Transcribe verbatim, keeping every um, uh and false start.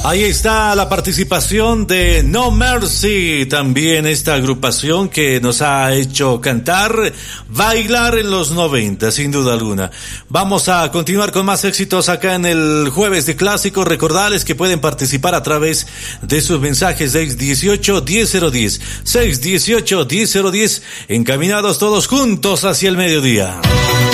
Ahí está la participación de No Mercy, también esta agrupación que nos ha hecho cantar, bailar en los noventa, sin duda alguna. Vamos a continuar con más éxitos acá en el Jueves de Clásicos. Recordarles que pueden participar a través de sus mensajes seis dieciocho, diez cero diez, seis dieciocho, diez cero diez, encaminados todos juntos hacia el mediodía.